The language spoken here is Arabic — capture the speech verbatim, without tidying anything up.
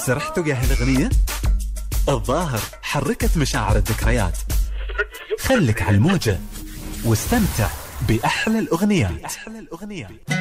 سرحتوا يا هالأغنية؟ الظاهر حركت مشاعر الذكريات. خلك على الموجة واستمتع بأحلى الأغنيات.